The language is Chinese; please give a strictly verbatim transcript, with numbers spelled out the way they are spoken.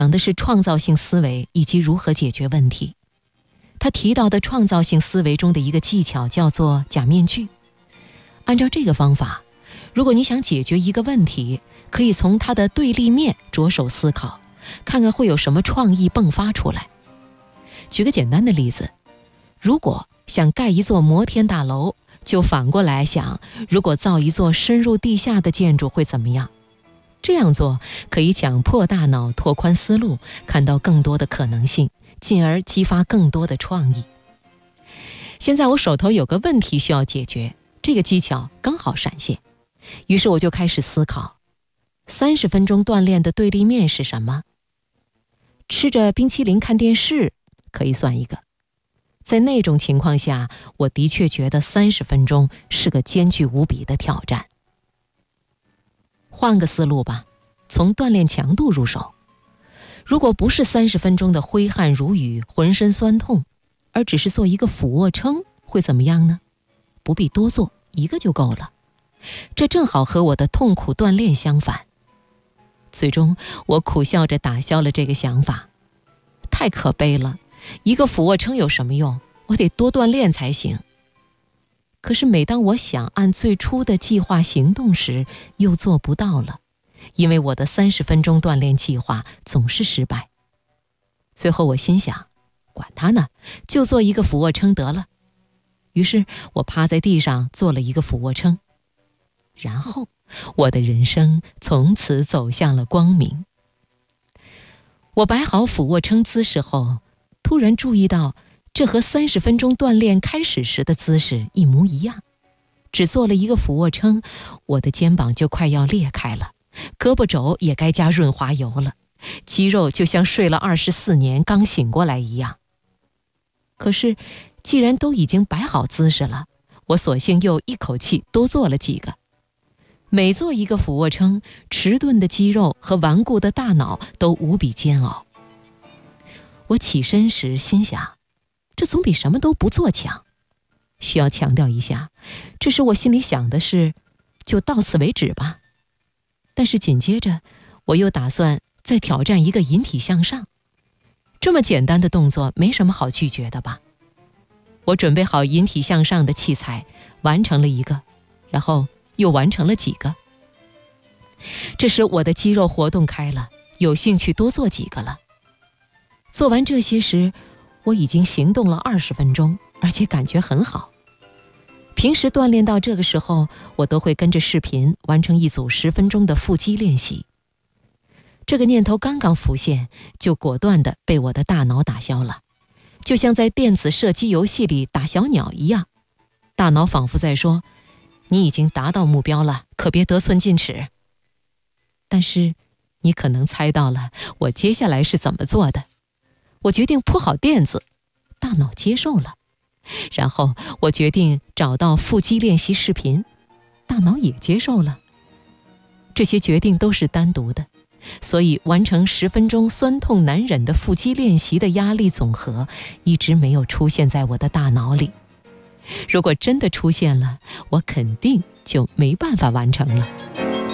的是创造性思维以及如何解决问题。他提到的创造性思维中的一个技巧叫做假面具。按照这个方法，如果你想解决一个问题，可以从它的对立面着手思考，看看会有什么创意迸发出来。举个简单的例子，如果想盖一座摩天大楼，就反过来想，如果造一座深入地下的建筑会怎么样？这样做可以强迫大脑拓宽思路，看到更多的可能性，进而激发更多的创意。现在我手头有个问题需要解决，这个技巧刚好闪现，于是我就开始思考，三十分钟锻炼的对立面是什么？吃着冰淇淋看电视可以算一个。在那种情况下，我的确觉得三十分钟是个艰巨无比的挑战。换个思路吧，从锻炼强度入手。如果不是三十分钟的挥汗如雨、浑身酸痛，而只是做一个俯卧撑，会怎么样呢？不必多做，一个就够了。这正好和我的痛苦锻炼相反。最终，我苦笑着打消了这个想法。太可悲了，一个俯卧撑有什么用？我得多锻炼才行。可是每当我想按最初的计划行动时，又做不到了，因为我的三十分钟锻炼计划总是失败。最后我心想，管他呢，就做一个俯卧撑得了。于是我趴在地上做了一个俯卧撑，然后我的人生从此走向了光明。我摆好俯卧撑姿势后，突然注意到这和三十分钟锻炼开始时的姿势一模一样。只做了一个俯卧撑，我的肩膀就快要裂开了，胳膊肘也该加润滑油了，肌肉就像睡了二十四年刚醒过来一样。可是既然都已经摆好姿势了，我索性又一口气多做了几个。每做一个俯卧撑，迟钝的肌肉和顽固的大脑都无比煎熬。我起身时心想，这总比什么都不做强。需要强调一下，这时我心里想的是，就到此为止吧。但是紧接着，我又打算再挑战一个引体向上。这么简单的动作，没什么好拒绝的吧？我准备好引体向上的器材，完成了一个，然后又完成了几个。这时我的肌肉活动开了，有兴趣多做几个了。做完这些时，我已经行动了二十分钟，而且感觉很好。平时锻炼到这个时候，我都会跟着视频完成一组十分钟的腹肌练习。这个念头刚刚浮现，就果断地被我的大脑打消了，就像在电子射击游戏里打小鸟一样。大脑仿佛在说，你已经达到目标了，可别得寸进尺。但是你可能猜到了我接下来是怎么做的。我决定铺好垫子，大脑接受了。然后我决定找到腹肌练习视频，大脑也接受了。这些决定都是单独的，所以完成十分钟酸痛难忍的腹肌练习的压力总和一直没有出现在我的大脑里。如果真的出现了，我肯定就没办法完成了。